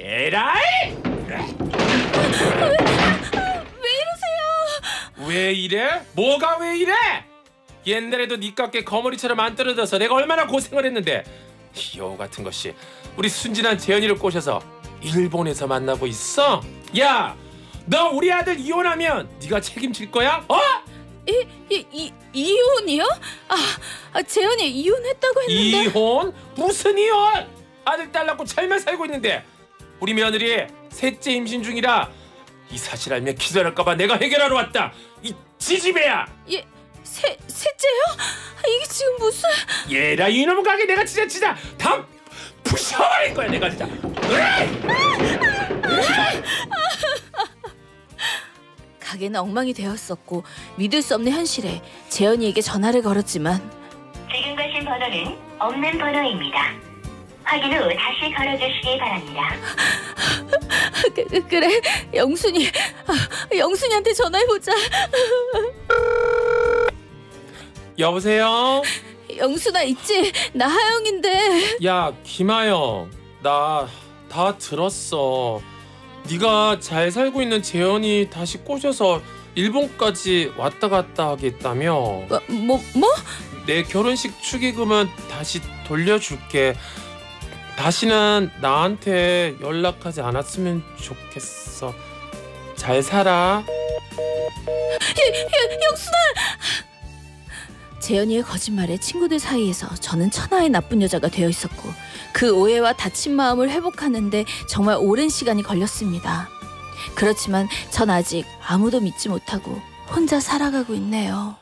에라이! 왜 이러세요? 왜 이래? 뭐가 왜 이래? 옛날에도 니 깎게 거머리처럼 안 떨어져서 내가 얼마나 고생을 했는데 이 여우 같은 것이 우리 순진한 재현이를 꼬셔서 일본에서 만나고 있어? 야! 너 우리 아들 이혼하면 네가 책임질 거야? 어? 이혼이요? 재현이 이혼했다고 했는데. 이혼? 무슨 이혼? 아들 딸 낳고 잘만 살고 있는데 우리 며느리 셋째 임신 중이라 이 사실 알면 기절할까봐 내가 해결하러 왔다. 이 지지배야. 셋째요? 이게 지금 무슨? 얘라 이놈 가게 내가 진짜 다 부셔버릴 거야 내가 진짜. 가게는 엉망이 되었었고 믿을 수 없는 현실에 재현이에게 전화를 걸었지만 지금 거신 번호는 없는 번호입니다. 확인 후 다시 걸어주시기 바랍니다. 그래 영순이한테 전화해보자. 여보세요? 영순아 있지? 나 하영인데. 야 김하영 나 다 들었어. 네가 잘 살고 있는 재현이 다시 꼬셔서 일본까지 왔다 갔다 하겠다며. 뭐? 내 결혼식 축의금은 다시 돌려줄게. 다시는 나한테 연락하지 않았으면 좋겠어. 잘 살아. 영순아! 재현이의 거짓말에 친구들 사이에서 저는 천하의 나쁜 여자가 되어 있었고 그 오해와 다친 마음을 회복하는데 정말 오랜 시간이 걸렸습니다. 그렇지만 전 아직 아무도 믿지 못하고 혼자 살아가고 있네요.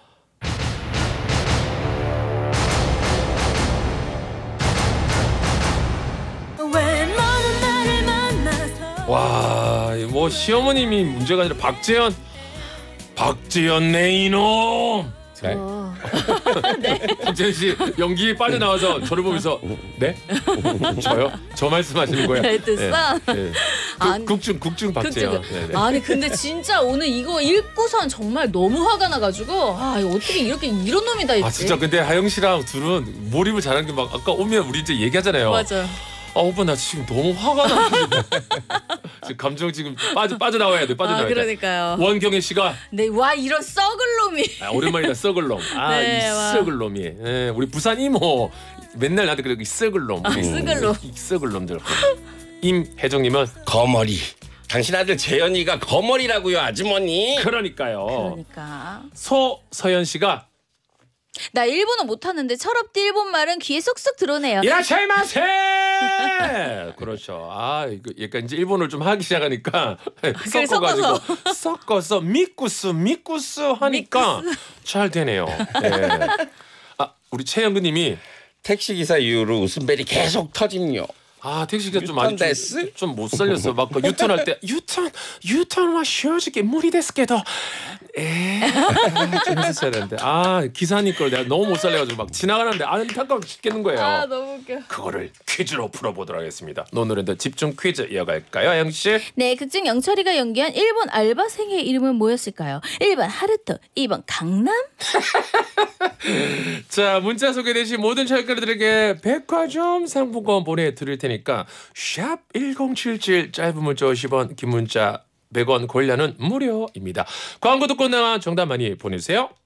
와, 뭐 시어머님이 문제가 아니라 박재현 내 이놈. 네. 박재현 씨 연기에 빠져나와서 저를 보면서 네? 저요? 저 말씀하시는 거예요? 됐어? 네. 국중 박재현. 아니 근데 진짜 오늘 이거 읽고선 정말 너무 화가 나가지고 이거 어떻게 이런 놈이 다 있지? 진짜 근데 하영 씨랑 둘은 몰입을 잘하는 게 막 아까 오면 우리 이제 얘기하잖아요. 맞아. 오빠 나 지금 너무 화가 나. 지금 감정 지금 빠져나와야 돼. 빠져나와야 돼. 그러니까요. 원경혜 씨가 네, 와 이런 썩을 놈이. 오랜만이다. 썩을 놈. 네, 이 썩을 놈이. 우리 부산 이모 맨날 나한테 그래 이 썩을 놈. 썩을 놈. 이 썩을 놈들. 임혜정님은 거머리. 당신 아들 재현이가 거머리라고요, 아주머니. 그러니까 서연 씨가 나 일본어 못하는데 철없디 일본 말은 귀에 쏙쏙 들어오네요. 이라샤이마세. 그렇죠. 이거 약간 이제 일본어를 좀 하기 시작하니까 섞어서 미쿠스 하니까 잘 되네요. 네. 우리 최영근님이 택시기사 이후로 웃음벨이 계속 터짐요. 택시가 좀 많이 좀 못 살렸어. 막 유턴할 때 유턴은 쉬어지게 무리 됐겠도 좀 했었어야 되는데 기사님 걸 내가 너무 못 살려가지고 막 지나가는데 안타까워 죽겠는 거예요. 너무 웃겨. 그거를 퀴즈로 풀어보도록 하겠습니다. 오늘은 집중 퀴즈 이어갈까요, 하영 씨? 네, 극중 영철이가 연기한 일본 알바생의 이름은 뭐였을까요? 1번 하루토, 2번 강남. 자, 문자 소개되신 모든 철가들에게 백화점 상품권 보내드릴 테니까 샵 1077 짧은 문자 50원 긴 문자 100원 고릴라는 무료입니다. 광고 듣고 나와 정답 많이 보내주세요.